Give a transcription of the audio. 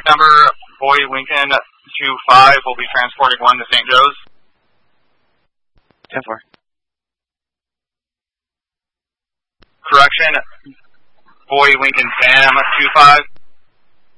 number, Boy Lincoln 25 will be transporting 1 to St. Joe's. 10-4. Correction, Boy Lincoln Sam 25.